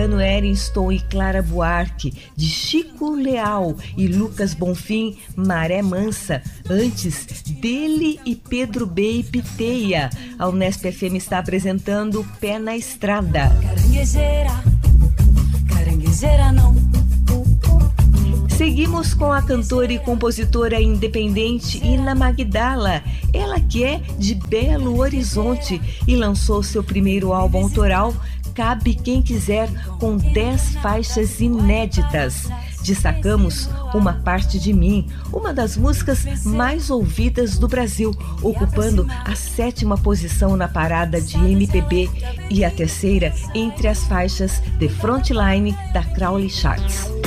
Adriano Eriston e Clara Buarque, de Chico Leal e Lucas Bonfim, Maré Mansa. Antes, dele e Pedro B e Piteia. A Unesp FM está apresentando Pé na Estrada. Caranguejeira não. Seguimos com a cantora e compositora independente Ina Magdala, ela que é de Belo Horizonte e lançou seu primeiro álbum autoral, Cabe Quem Quiser, com 10 faixas inéditas. Destacamos Uma Parte de Mim, uma das músicas mais ouvidas do Brasil, ocupando a 7ª posição na parada de MPB e a 3ª entre as faixas de Frontline da Crowley Charts.